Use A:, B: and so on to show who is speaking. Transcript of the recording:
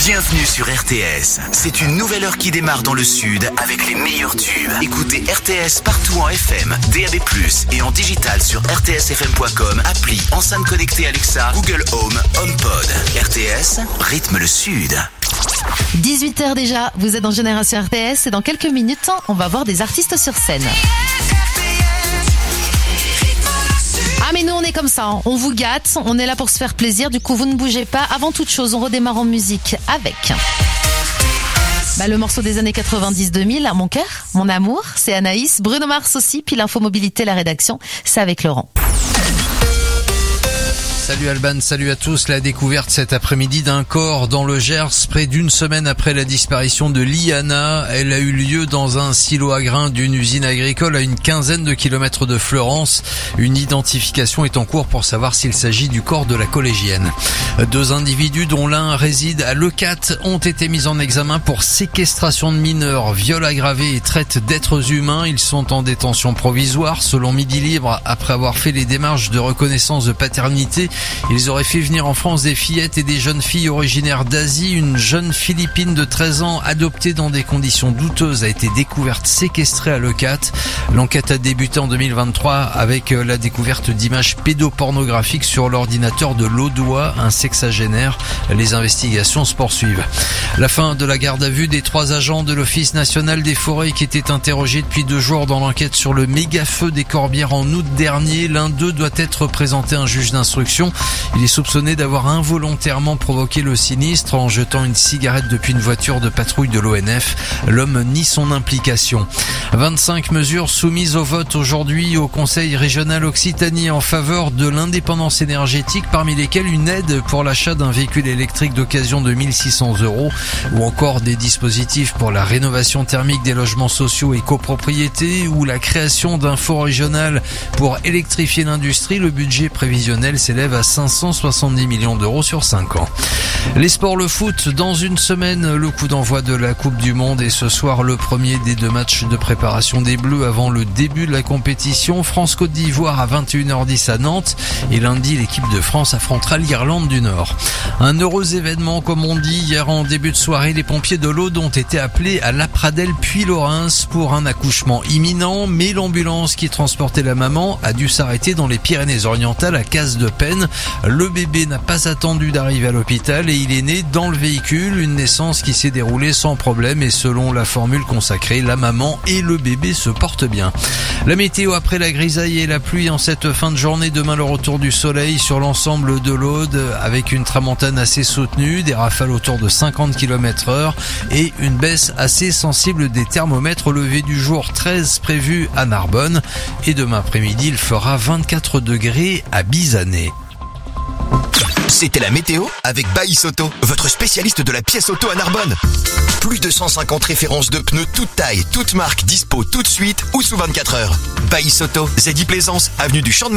A: Bienvenue sur RTS. C'est une nouvelle heure qui démarre dans le sud avec les meilleurs tubes. Écoutez RTS partout en FM, DAB+, et en digital sur rtsfm.com, appli, enceinte connectée Alexa, Google Home, HomePod. RTS, rythme le sud.
B: 18h déjà, vous êtes dans Génération RTS et dans quelques minutes, on va voir des artistes sur scène. Ah mais nous on est comme ça, on vous gâte, on est là pour se faire plaisir, du coup vous ne bougez pas. Avant toute chose, on redémarre en musique avec le morceau des années 90-2000, Mon cœur, mon amour, c'est Anaïs, Bruno Mars aussi, puis l'infomobilité, la rédaction, c'est avec Laurent.
C: Salut Alban, salut à tous. La découverte cet après-midi d'un corps dans le Gers, près d'une semaine après la disparition de Liana. Elle a eu lieu dans un silo à grains d'une usine agricole à une quinzaine de kilomètres de Fleurance. Une identification est en cours pour savoir s'il s'agit du corps de la collégienne. 2 individus, dont l'un réside à Leucate, ont été mis en examen pour séquestration de mineurs, viol aggravé et traite d'êtres humains. Ils sont en détention provisoire, selon Midi Libre, après avoir fait les démarches de reconnaissance de paternité. Ils auraient fait venir en France des fillettes et des jeunes filles originaires d'Asie. Une jeune Philippine de 13 ans, adoptée dans des conditions douteuses, a été découverte séquestrée à Leucate. L'enquête a débuté en 2023 avec la découverte d'images pédopornographiques sur l'ordinateur de l'Audois, un sexagénaire. Les investigations se poursuivent. La fin de la garde à vue des 3 agents de l'Office national des forêts qui étaient interrogés depuis 2 jours dans l'enquête sur le méga-feu des Corbières en août dernier. L'un d'eux doit être présenté à un juge d'instruction. Il est soupçonné d'avoir involontairement provoqué le sinistre en jetant une cigarette depuis une voiture de patrouille de l'ONF. L'homme nie son implication. 25 mesures soumises au vote aujourd'hui au Conseil régional Occitanie en faveur de l'indépendance énergétique, parmi lesquelles une aide pour l'achat d'un véhicule électrique d'occasion de 1 600 € ou encore des dispositifs pour la rénovation thermique des logements sociaux et copropriétés ou la création d'un fonds régional pour électrifier l'industrie. Le budget prévisionnel s'élève à 570 millions d'euros sur 5 ans. Les sports, le foot, dans une semaine, le coup d'envoi de la Coupe du Monde et ce soir le premier des 2 matchs de préparation des Bleus avant le début de la compétition. France-Côte d'Ivoire à 21h10 à Nantes et lundi l'équipe de France affrontera l'Irlande du Nord. Un heureux événement comme on dit. Hier en début de soirée, les pompiers de l'Aude ont été appelés à Lapradelle puis Lorrains pour un accouchement imminent, mais l'ambulance qui transportait la maman a dû s'arrêter dans les Pyrénées-Orientales à Case-de-Penne. Le bébé n'a pas attendu d'arriver à l'hôpital et il est né dans le véhicule, une naissance qui s'est déroulée sans problème et selon la formule consacrée, la maman et le bébé se portent bien. La météo après la grisaille et la pluie en cette fin de journée, demain le retour du soleil sur l'ensemble de l'Aude avec une tramontane assez soutenue, des rafales autour de 50 km/h et une baisse assez sensible des thermomètres. Lever du jour 13 prévu à Narbonne et demain après-midi il fera 24 degrés à Bizané.
A: C'était la météo avec Baïs Auto, votre spécialiste de la pièce auto à Narbonne. Plus de 150 références de pneus toutes tailles, toutes marques, dispo tout de suite ou sous 24 heures. Baïs Auto, Zeddy Plaisance, avenue du Champ de